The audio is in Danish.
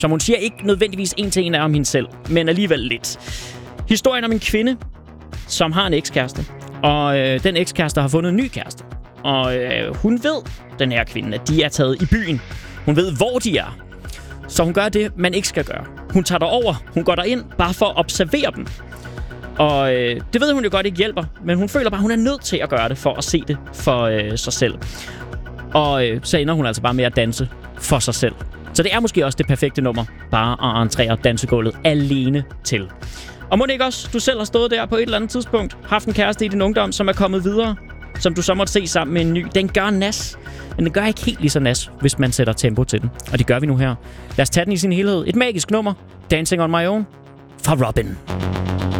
som hun siger ikke nødvendigvis en til en er om hende selv, men alligevel lidt. Historien om en kvinde, som har en ekskæreste, og den ekskæreste har fundet en ny kæreste. Og hun ved, den her kvinde, at de er taget i byen. Hun ved, hvor de er. Så hun gør det, man ikke skal gøre. Hun tager derover, hun går derind, bare for at observere dem. Og det ved hun jo godt ikke hjælper, men hun føler bare, at hun er nødt til at gøre det, for at se det for sig selv. Og så ender hun altså bare med at danse for sig selv. Så det er måske også det perfekte nummer, bare at entrere dansegulvet alene til. Og må det ikke også, du selv har stået der på et eller andet tidspunkt, haft en kæreste i din ungdom, som er kommet videre, som du så måtte se sammen med en ny. Den gør nas, men den gør ikke helt lige så nas, hvis man sætter tempo til den. Og det gør vi nu her. Lad os tage den i sin helhed. Et magisk nummer, Dancing on My Own, fra Robin.